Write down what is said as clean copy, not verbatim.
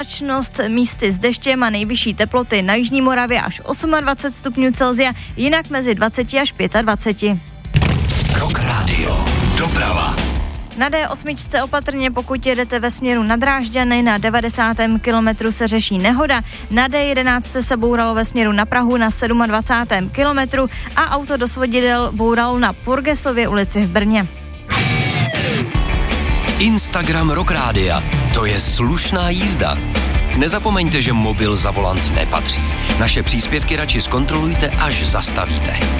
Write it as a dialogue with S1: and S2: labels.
S1: místy s deštěm a nejvyšší teploty na jižní Moravě až 28 stupňů Celsia, jinak mezi 20 až 25.
S2: Rock Radio. Doprava.
S1: Na D8 opatrně, pokud jedete ve směru na Drážďany, na 90. kilometru se řeší nehoda, na D11 se bouralo ve směru na Prahu na 27. kilometru a auto do svodidel bouralo na Purgesově ulici v Brně.
S2: Instagram Rock Rádia. To je slušná jízda. Nezapomeňte, že mobil za volant nepatří. Naše příspěvky radši zkontrolujte, až zastavíte.